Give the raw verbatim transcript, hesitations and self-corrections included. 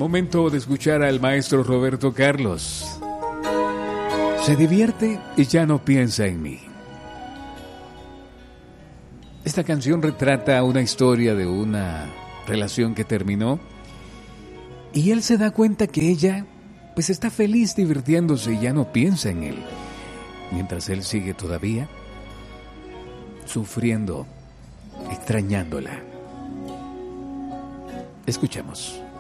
Momento de escuchar al maestro Roberto Carlos. Se divierte y ya no piensa en mí. Esta canción retrata una historia de una relación que terminó y él se da cuenta que ella pues está feliz divirtiéndose y ya no piensa en él, mientras él sigue todavía sufriendo, extrañándola. Escuchemos.